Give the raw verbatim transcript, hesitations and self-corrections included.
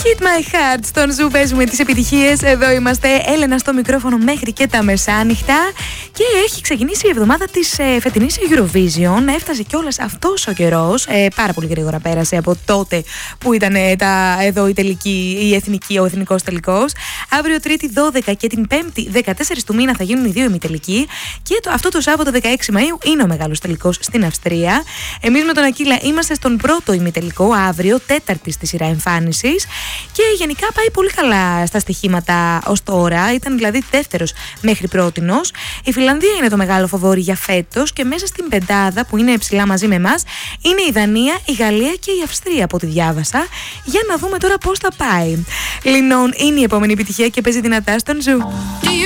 Hit My Heart στον Ζου, παίζουμε τις επιτυχίες. Εδώ είμαστε, Έλενα στο μικρόφωνο μέχρι και τα μεσάνυχτα. Και έχει ξεκινήσει η εβδομάδα της ε, φετινής Eurovision. Έφτασε κιόλας αυτός ο καιρός. Ε, πάρα πολύ γρήγορα πέρασε από τότε που ήταν ε, τα, εδώ η τελική, η εθνική, ο εθνικός τελικός. Αύριο Τρίτη δώδεκα και την Πέμπτη δεκατέσσερα του μήνα θα γίνουν οι δύο ημιτελικοί. Και το, αυτό το Σάββατο δεκαέξι Μαΐου είναι ο μεγάλος τελικός στην Αυστρία. Εμείς με τον Ακύλα είμαστε στον πρώτο ημιτελικό αύριο, τέταρτη στη σειρά εμφάνισης. Και γενικά πάει πολύ καλά στα στοιχήματα ως τώρα. Ήταν δηλαδή δεύτερος μέχρι πρότινος. Η Φιλανδία είναι το μεγάλο φαβόρι για φέτος και μέσα στην πεντάδα που είναι ψηλά μαζί με εμάς είναι η Δανία, η Γαλλία και η Αυστρία από ό,τι διάβασα. Για να δούμε τώρα πώς θα πάει. Λινών είναι η επόμενη επιτυχία και παίζει δυνατά στον Ζου.